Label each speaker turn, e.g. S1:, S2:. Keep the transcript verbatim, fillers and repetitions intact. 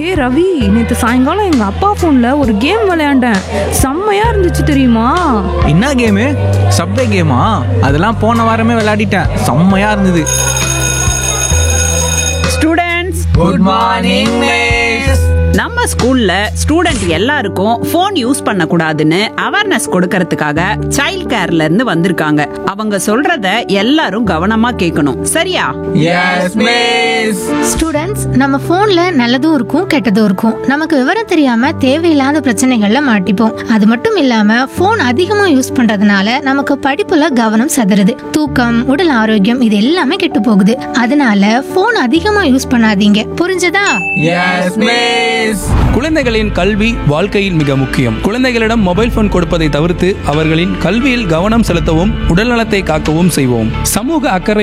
S1: ஏய் ரவி, நேற்று சாயங்காலம் எங்க அப்பா போன்ல ஒரு கேம் விளையாண்டேன். செம்மையா இருந்துச்சு தெரியுமா?
S2: என்ன கேமு? சப்வே கேமா? அதெல்லாம் போன வாரமே விளையாடிட்டேன். செம்மையா இருந்தது.
S3: Students,
S2: good morning miss.
S3: நம்ம ஸ்கூல்ல ஸ்டூடெண்ட் எல்லாருக்கும் போன் யூஸ் பண்ண கூடாதுன்னு அவேர்னஸ் கொடுக்கறதுக்காக சைல்ட் கேர்ல இருந்து வந்திருக்காங்க. அவங்க சொல்றத எல்லாரும் கவனமா கேட்கணும். சரியா?
S2: Yes miss.
S4: ஸ்டூடெண்ட்ஸ், நம்ம போன்ல நல்லதும் இருக்கும் கெட்டதும் இருக்கும். நமக்கு விவரம் தெரியாம தேவையில்லாத பிரச்சனைகள்ல மாட்டிப்போம். அது மட்டும் இல்லாம போன் அதிகமா யூஸ் பண்றதுனால நமக்கு படிப்புல கவனம் சதுருது. தூக்கம், உடல் ஆரோக்கியம் இது எல்லாமே கெட்டு போகுது. அதனால போன் அதிகமா யூஸ் பண்ணாதீங்க. புரிஞ்சதா?
S2: Yes miss.
S5: குழந்தைகளின் கல்வி வாழ்க்கையில் மிக முக்கியம். குழந்தைகளிடம் மொபைல் போன் கொடுப்பதை தவிர்த்து அவர்களின் கல்வியில் கவனம் செலுத்தவும் உடல்நலத்தை காக்கவும் செய்வோம். சமூக அக்கறை